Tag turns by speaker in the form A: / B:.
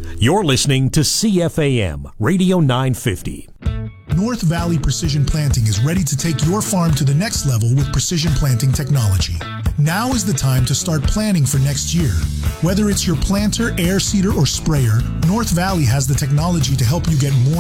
A: You're listening to CFAM Radio 950.
B: North Valley Precision Planting is ready to take your farm to the next level with precision planting technology. Now is the time to start planning for next year. Whether it's your planter, air seeder, or sprayer, North Valley has the technology to help you get more